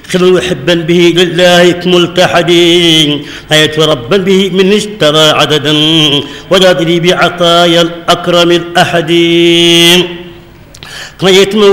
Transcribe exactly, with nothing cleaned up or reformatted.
خذ محبا به لله ملتحدين حياة ربا به من اشترى عددا ودادني بعطايا الأكرم الأحدين.